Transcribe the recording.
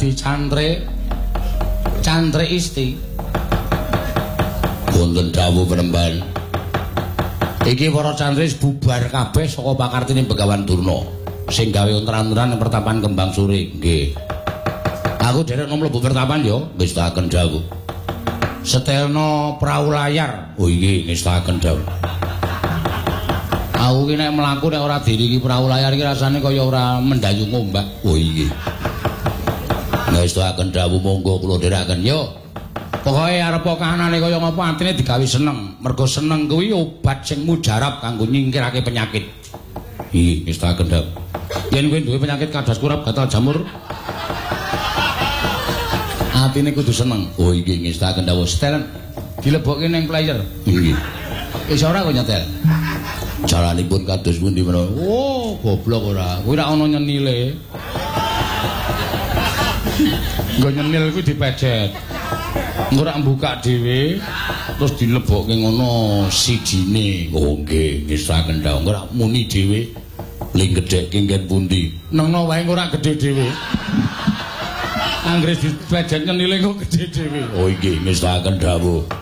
dadi cantre isti. Wonten dawuh penemban. Iki para cantris bubar kabeh saka pakartine Begawan Durna sing gawe ontran-ontran ing pertapan Kembang Suri. Nggih. Aku derek mlebu pertapan yo ngestaken dawuh. Setelno prau layar. Oh iki ngestaken dawuh. Aku ki nek mlaku nek ora diriki prau layar iki rasane kaya ora mendayu ngombak. Oh iki. Ngestaken dawuh monggo kula derekaken yo. Pokoke arep kahanane kaya ngapa atine digawe seneng. Mergo seneng kuwi obat sing mujarab kanggo nyingkirake penyakit. Iki ngestaken dawuh. Yen kowe duwe penyakit kadas kurap gatal jamur, atine kudu seneng. Oh iki ngestaken dawuh. Setel dilebokke ning player. Nggih. Wis ora kok nyetel. Jalanipun kados pundi menawa? Oh, goblok ora. Kuwi ora ana nyenile. Nggo nyenil kuwi dipecet. Engko rak buka dhewe terus dilebokke ngono sijine. Oh nggih, ngestaken dawuh. Engko rak muni dhewe ling gedhekke nggen pundi. Nengno wae engko rak gedhe dhewe. Anggere dipecet nyenile kok gedhe dhewe. Oh nggih, ngestaken dawuh.